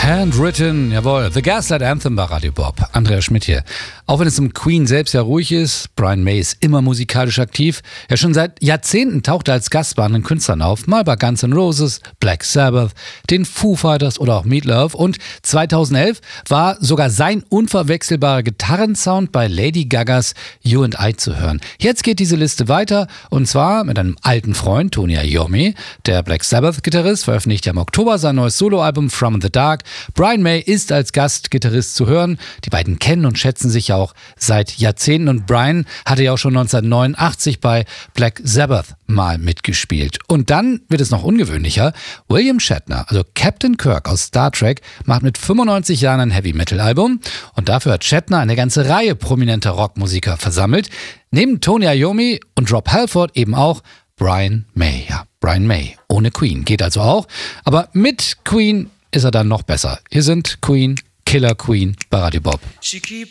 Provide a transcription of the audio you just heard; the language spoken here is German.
Handwritten, jawohl. The Gaslight Anthem bei Radio Bob. Andreas Schmidt hier. Auch wenn es um Queen selbst ja ruhig ist, Brian May ist immer musikalisch aktiv. Ja, schon seit Jahrzehnten taucht er als Gast bei anderen Künstlern auf. Mal bei Guns N' Roses, Black Sabbath, den Foo Fighters oder auch Meat Loaf. Und 2011 war sogar sein unverwechselbarer Gitarrensound bei Lady Gagas You and I zu hören. Jetzt geht diese Liste weiter und zwar mit einem alten Freund, Tony Iommi. Der Black Sabbath-Gitarrist veröffentlicht ja im Oktober sein neues Soloalbum From the Dark. Brian May ist als Gastgitarrist zu hören. Die beiden kennen und schätzen sich ja auch seit Jahrzehnten und Brian hatte ja auch schon 1989 bei Black Sabbath mal mitgespielt. Und dann wird es noch ungewöhnlicher. William Shatner, also Captain Kirk aus Star Trek, macht mit 95 Jahren ein Heavy-Metal-Album und dafür hat Shatner eine ganze Reihe prominenter Rockmusiker versammelt. Neben Tony Iommi und Rob Halford eben auch Brian May. Ja, Brian May ohne Queen geht also auch, aber mit Queen ist er dann noch besser. Hier sind Queen, Killer Queen bei Radio Bob.